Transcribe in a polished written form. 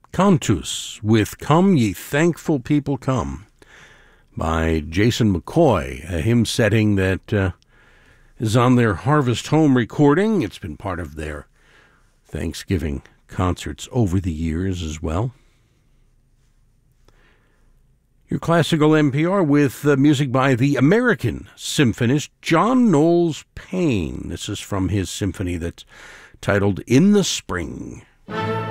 Cantus with Come Ye Thankful People Come by Jason McCoy, a hymn setting that is on their Harvest Home recording. It's been part of their Thanksgiving concerts over the years as well. Your classical NPR with music by the American symphonist John Knowles Paine. This is from his symphony that's titled In the Spring.